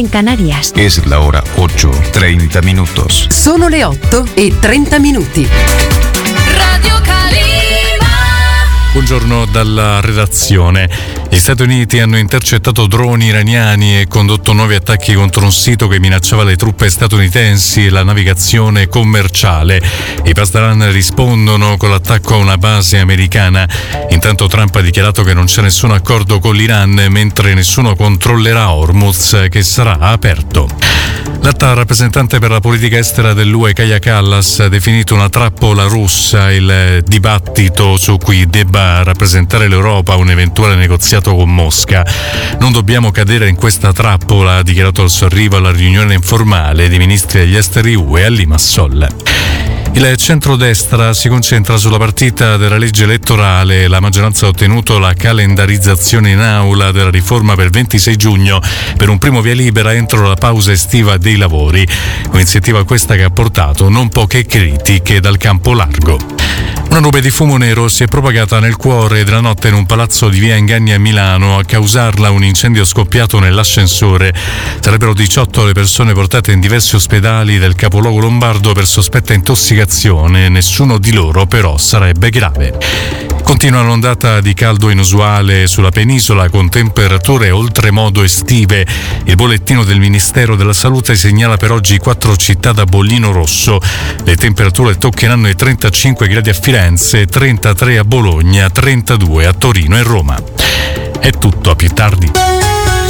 en Canarias. Es la hora 8:30 minutos. Sono le 8:30. Radio Calima. Buongiorno dalla redazione. Gli Stati Uniti hanno intercettato droni iraniani e condotto nuovi attacchi contro un sito che minacciava le truppe statunitensi e la navigazione commerciale. I Pasdaran rispondono con l'attacco a una base americana. Intanto Trump ha dichiarato che non c'è nessun accordo con l'Iran, mentre nessuno controllerà Hormuz, che sarà aperto. L'alta rappresentante per la politica estera dell'UE, Kaja Kallas, ha definito una trappola russa il dibattito su cui debba rappresentare l'Europa un eventuale negoziato con Mosca. Non dobbiamo cadere in questa trappola, ha dichiarato al suo arrivo alla riunione informale dei ministri degli esteri UE a Limassol. Il centrodestra si concentra sulla partita della legge elettorale. La maggioranza ha ottenuto la calendarizzazione in aula della riforma per 26 giugno per un primo via libera entro la pausa estiva dei lavori. Un'iniziativa questa che ha portato non poche critiche dal campo largo. Una nube di fumo nero si è propagata nel cuore della notte in un palazzo di via Inganni a Milano. A causarla un incendio scoppiato nell'ascensore. Sarebbero 18 le persone portate in diversi ospedali del capoluogo lombardo per sospetta intossicazione. Nessuno di loro però sarebbe grave. Continua l'ondata di caldo inusuale sulla penisola con temperature oltremodo estive. Il bollettino del Ministero della Salute segnala per oggi 4 città da bollino rosso. Le temperature toccheranno i 35 gradi a Firenze, 33 a Bologna, 32 a Torino e Roma. È tutto, a più tardi.